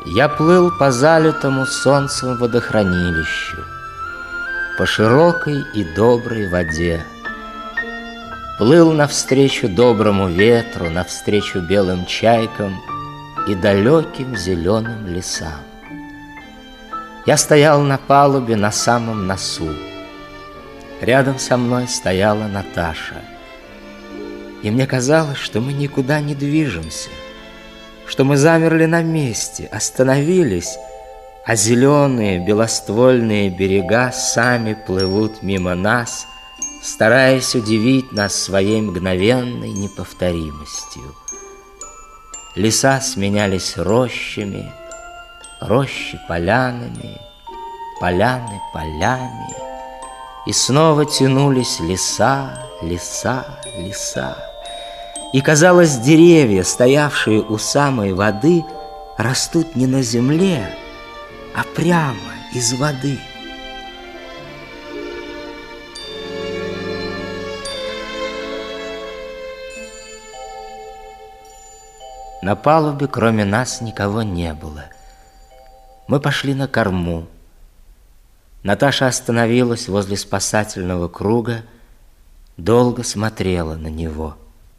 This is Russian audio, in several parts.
Я плыл по залитому солнцем водохранилищу, по широкой и доброй воде. Плыл навстречу доброму ветру, навстречу белым чайкам и далеким зеленым лесам. Я стоял на палубе на самом носу. Рядом со мной стояла Наташа. И мне казалось, что мы никуда не движемся, что мы замерли на месте, остановились, а зеленые белоствольные берега сами плывут мимо нас, стараясь удивить нас своей мгновенной неповторимостью. Леса сменялись рощами, рощи полянами, поляны полями, и снова тянулись леса, леса, леса. И, казалось, деревья, стоявшие у самой воды, растут не на земле, а прямо из воды. На палубе кроме нас никого не было. Мы пошли на корму. Наташа остановилась возле спасательного круга, долго смотрела на него.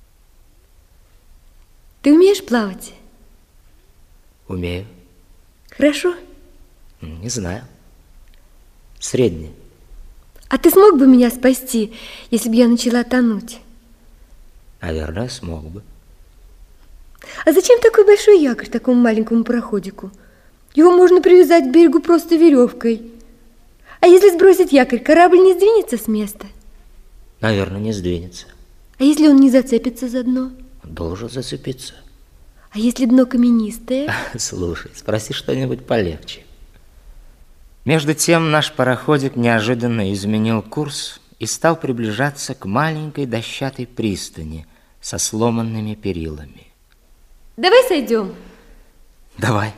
Ты умеешь плавать? Умею. Хорошо? Не знаю. Средне. А ты смог бы меня спасти, если бы я начала тонуть? Наверное, смог бы. А зачем такой большой якорь такому маленькому пароходику? Его можно привязать к берегу просто веревкой. А если сбросить якорь, корабль не сдвинется с места? Наверное, не сдвинется. А если он не зацепится за дно? Должен зацепиться. А если дно каменистое? Слушай, спроси что-нибудь полегче. Между тем наш пароходик неожиданно изменил курс и стал приближаться к маленькой дощатой пристани со сломанными перилами. Давай сойдем. Давай.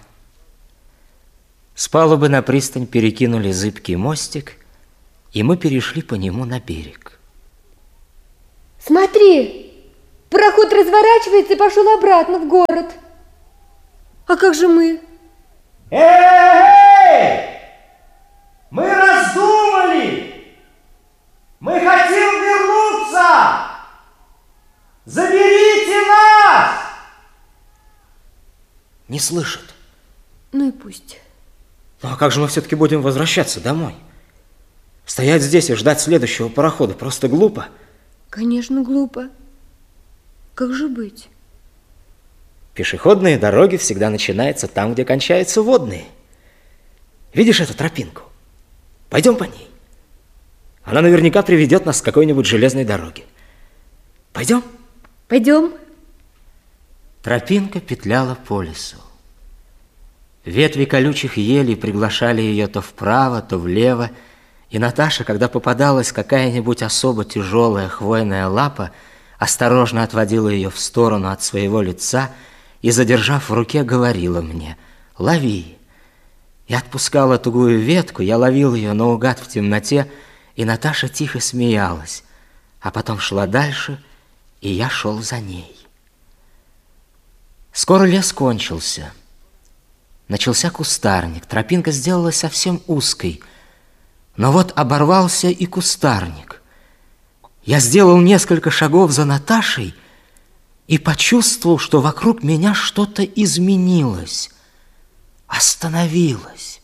С палубы на пристань перекинули зыбкий мостик, и мы перешли по нему на берег. Смотри, пароход разворачивается и пошел обратно в город. А как же мы? Эй! Мы раздумали! Мы хотим вернуться! Заберите нас! Не слышат. Ну и пусть. Ну а как же мы все-таки будем возвращаться домой? Стоять здесь и ждать следующего парохода просто глупо. Конечно, глупо. Как же быть? Пешеходные дороги всегда начинаются там, где кончаются водные. Видишь эту тропинку? Пойдем по ней. Она наверняка приведет нас к какой-нибудь железной дороге. Пойдем? Пойдем. Тропинка петляла по лесу. Ветви колючих елей приглашали ее то вправо, то влево, и Наташа, когда попадалась какая-нибудь особо тяжелая хвойная лапа, осторожно отводила ее в сторону от своего лица и, задержав в руке, говорила мне: «Лови». Я отпускала тугую ветку, я ловил ее наугад в темноте, и Наташа тихо смеялась, а потом шла дальше, и я шел за ней. Скоро лес кончился. Начался кустарник, тропинка сделалась совсем узкой, но вот оборвался и кустарник. Я сделал несколько шагов за Наташей и почувствовал, что вокруг меня что-то изменилось, остановилось.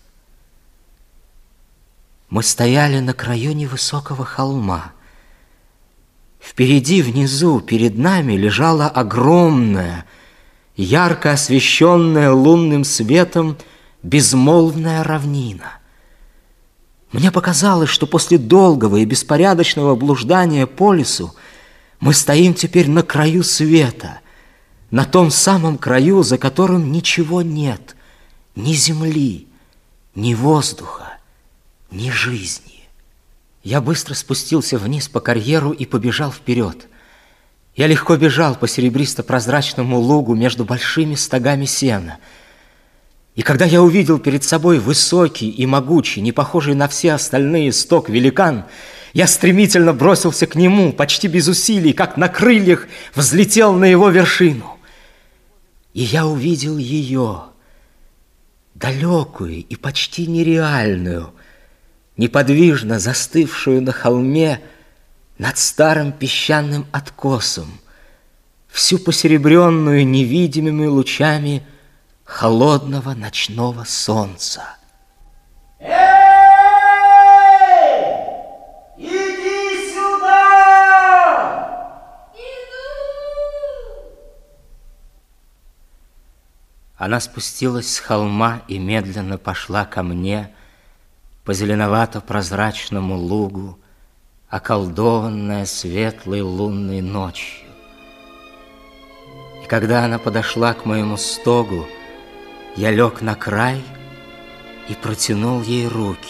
Мы стояли на краю невысокого холма. Впереди, внизу, перед нами лежала огромная, ярко освещенная лунным светом безмолвная равнина. Мне показалось, что после долгого и беспорядочного блуждания по лесу мы стоим теперь на краю света, на том самом краю, за которым ничего нет, ни земли, ни воздуха, ни жизни. Я быстро спустился вниз по карьеру и побежал вперед. Я легко бежал по серебристо-прозрачному лугу между большими стогами сена. И когда я увидел перед собой высокий и могучий, не похожий на все остальные стог великан, я стремительно бросился к нему, почти без усилий, как на крыльях взлетел на его вершину. И я увидел ее, далекую и почти нереальную, неподвижно застывшую на холме над старым песчаным откосом, всю посеребренную невидимыми лучами холодного ночного солнца. Эй! Иди сюда! Иду! Она спустилась с холма и медленно пошла ко мне по зеленовато-прозрачному лугу, околдованная светлой лунной ночью. И когда она подошла к моему стогу, я лег на край и протянул ей руки.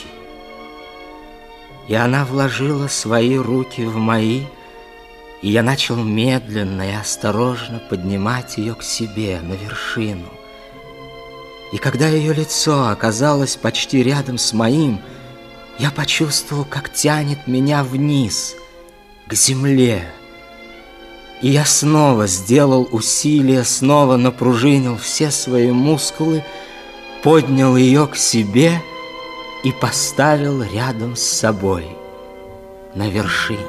И она вложила свои руки в мои, и я начал медленно и осторожно поднимать ее к себе на вершину. И когда ее лицо оказалось почти рядом с моим, я почувствовал, как тянет меня вниз, к земле. И я снова сделал усилие, снова напружинил все свои мускулы, поднял ее к себе и поставил рядом с собой на вершине.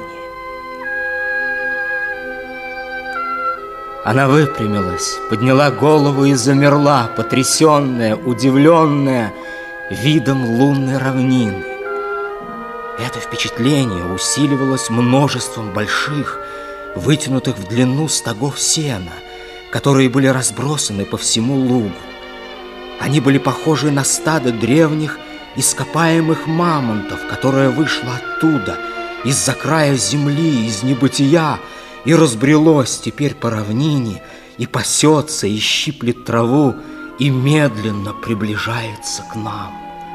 Она выпрямилась, подняла голову и замерла, потрясенная, удивленная видом лунной равнины. Это впечатление усиливалось множеством больших, вытянутых в длину стогов сена, которые были разбросаны по всему лугу. Они были похожи на стадо древних ископаемых мамонтов, которое вышло оттуда, из-за края земли, из небытия, и разбрелось теперь по равнине, и пасется, и щиплет траву, и медленно приближается к нам.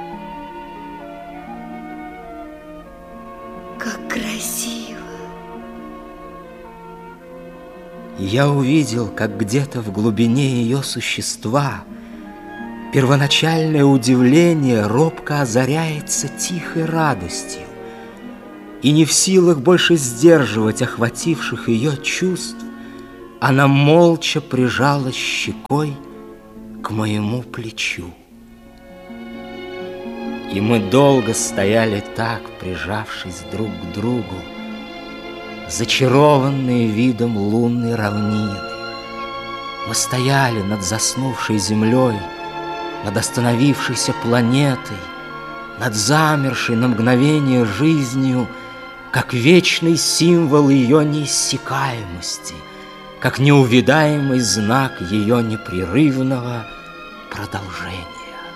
Как красиво! Я увидел, как где-то в глубине ее существа первоначальное удивление робко озаряется тихой радостью, и не в силах больше сдерживать охвативших ее чувств, она молча прижалась щекой к моему плечу. И мы долго стояли так, прижавшись друг к другу, зачарованные видом лунной равнины. Мы стояли над заснувшей землей, над остановившейся планетой, над замершей на мгновение жизнью, как вечный символ ее неиссякаемости, как неувидаемый знак ее непрерывного продолжения.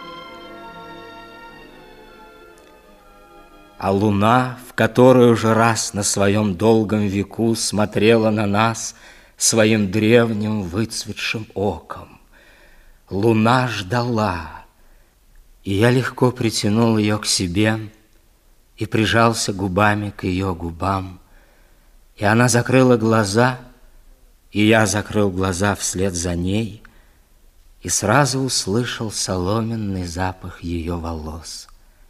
А луна, в которую уже раз на своем долгом веку смотрела на нас своим древним выцветшим оком, луна ждала, и я легко притянул ее к себе и прижался губами к ее губам, и она закрыла глаза, и я закрыл глаза вслед за ней, и сразу услышал соломенный запах ее волос.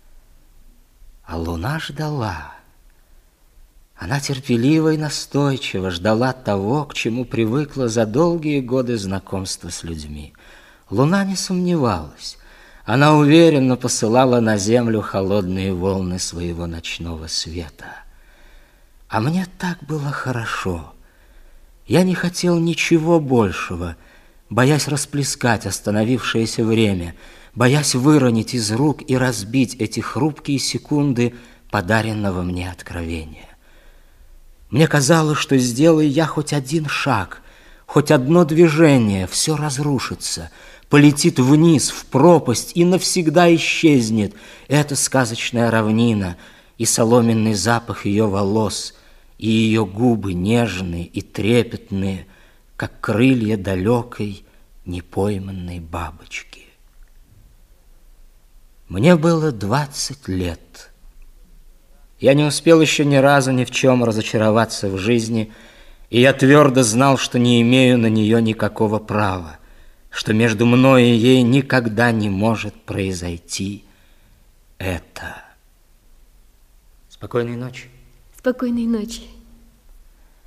А луна ждала. Она терпеливо и настойчиво ждала того, к чему привыкла за долгие годы знакомства с людьми. Луна не сомневалась. Она уверенно посылала на землю холодные волны своего ночного света. А мне так было хорошо. Я не хотел ничего большего, боясь расплескать остановившееся время, боясь выронить из рук и разбить эти хрупкие секунды подаренного мне откровения. Мне казалось, что сделай я хоть один шаг, хоть одно движение, все разрушится, полетит вниз, в пропасть, и навсегда исчезнет эта сказочная равнина и соломенный запах ее волос, и ее губы нежные и трепетные, как крылья далекой непойманной бабочки. Мне было 20 лет. Я не успел еще ни разу ни в чем разочароваться в жизни, и я твердо знал, что не имею на нее никакого права, что между мной и ей никогда не может произойти это. Спокойной ночи. Спокойной ночи.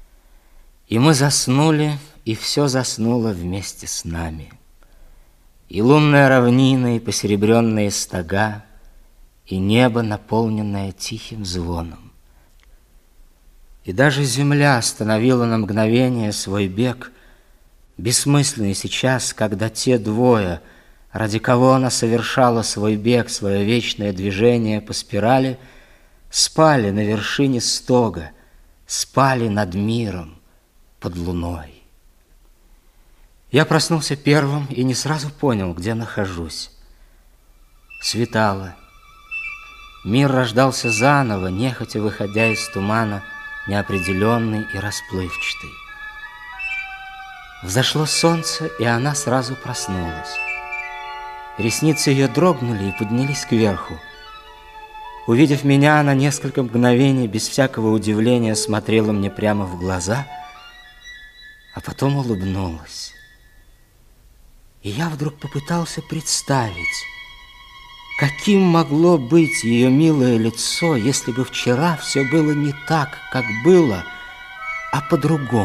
И мы заснули, и все заснуло вместе с нами. И лунная равнина, и посеребренные стога, и небо, наполненное тихим звоном. И даже земля остановила на мгновение свой бег, бессмысленный сейчас, когда те двое, ради кого она совершала свой бег, свое вечное движение по спирали, спали на вершине стога, спали над миром, под луной. Я проснулся первым и не сразу понял, где нахожусь. Светало. Мир рождался заново, нехотя выходя из тумана, неопределенный и расплывчатый. Взошло солнце, и она сразу проснулась. Ресницы ее дрогнули и поднялись кверху. Увидев меня, она несколько мгновений без всякого удивления смотрела мне прямо в глаза, а потом улыбнулась. И я вдруг попытался представить, каким могло быть ее милое лицо, если бы вчера все было не так, как было, а по-другому.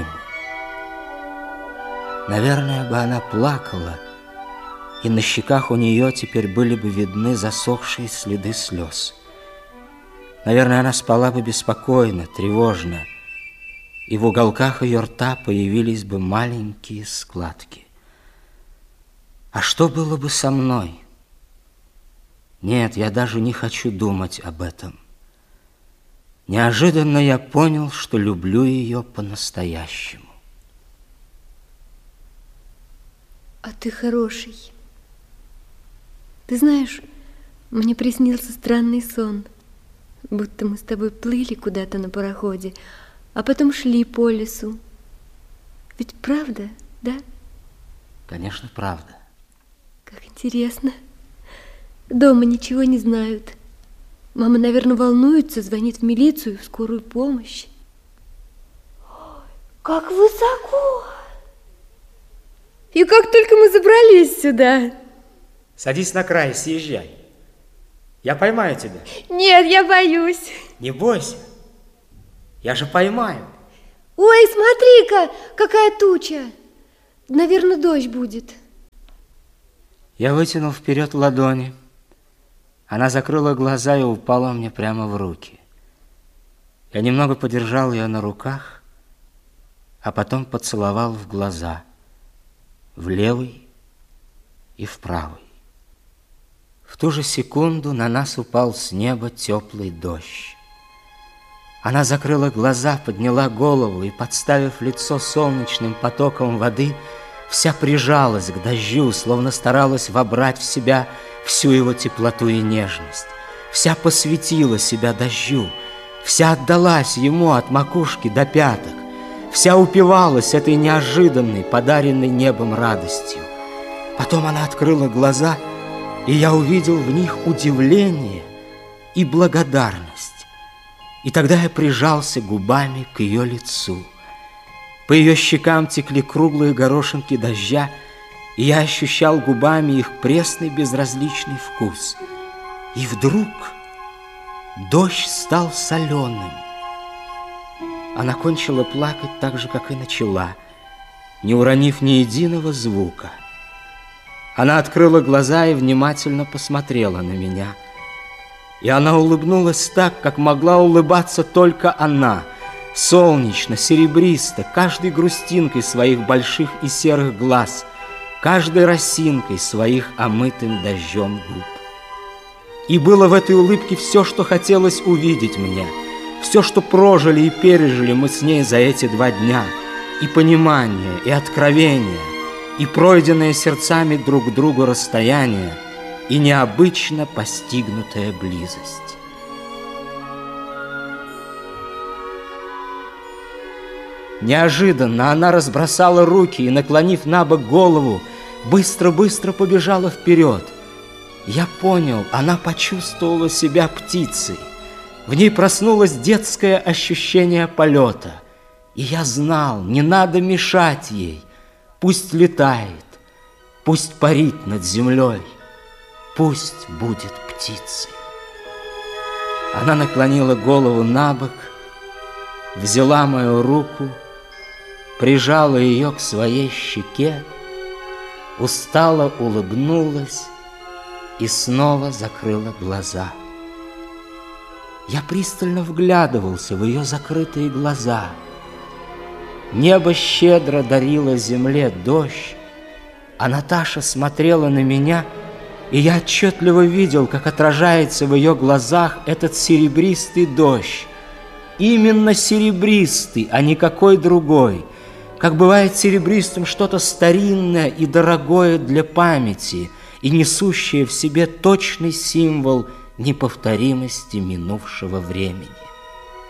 Наверное, бы она плакала, и на щеках у нее теперь были бы видны засохшие следы слез. Наверное, она спала бы беспокойно, тревожно, и в уголках ее рта появились бы маленькие складки. А что было бы со мной? Нет, я даже не хочу думать об этом. Неожиданно я понял, что люблю ее по-настоящему. А ты хороший. Ты знаешь, мне приснился странный сон, будто мы с тобой плыли куда-то на пароходе, а потом шли по лесу. Ведь правда, да? Конечно, правда. Как интересно. Дома ничего не знают. Мама, наверное, волнуется, звонит в милицию, в скорую помощь. Ой, как высоко! И как только мы забрались сюда. Садись на край, съезжай. Я поймаю тебя. Нет, я боюсь. Не бойся. Я же поймаю. Ой, смотри-ка, какая туча. Наверное, дождь будет. Я вытянул вперед ладони. Она закрыла глаза и упала мне прямо в руки. Я немного подержал ее на руках, а потом поцеловал в глаза, в левый и в правый. В ту же секунду на нас упал с неба теплый дождь. Она закрыла глаза, подняла голову и, подставив лицо солнечным потоком воды, вся прижалась к дождю, словно старалась вобрать в себя всю его теплоту и нежность. Вся посвятила себя дождю, вся отдалась ему от макушки до пяток, вся упивалась этой неожиданной, подаренной небом радостью. Потом она открыла глаза, и я увидел в них удивление и благодарность. И тогда я прижался губами к ее лицу. По ее щекам текли круглые горошинки дождя, и я ощущал губами их пресный безразличный вкус. И вдруг дождь стал соленым. Она кончила плакать так же, как и начала, не уронив ни единого звука. Она открыла глаза и внимательно посмотрела на меня. И она улыбнулась так, как могла улыбаться только она, солнечно, серебристо, каждой грустинкой своих больших и серых глаз, каждой росинкой своих омытым дождем губ. И было в этой улыбке все, что хотелось увидеть мне, все, что прожили и пережили мы с ней за эти 2 дня, и понимание, и откровение, и пройденное сердцами друг к другу расстояние, и необычно постигнутая близость. Неожиданно она разбросала руки и, наклонив на бок голову, быстро-быстро побежала вперед. Я понял, она почувствовала себя птицей. В ней проснулось детское ощущение полета. И я знал, не надо мешать ей. Пусть летает, пусть парит над землей, пусть будет птицей. Она наклонила голову на бок, взяла мою руку, прижала ее к своей щеке устало улыбнулась и снова закрыла глаза. Я пристально вглядывался в ее закрытые глаза. Небо щедро дарило земле дождь, а Наташа смотрела на меня, и я отчетливо видел, как отражается в ее глазах этот серебристый дождь. Именно серебристый, а никакой другой. Как бывает серебристым что-то старинное и дорогое для памяти, и несущее в себе точный символ неповторимости минувшего времени.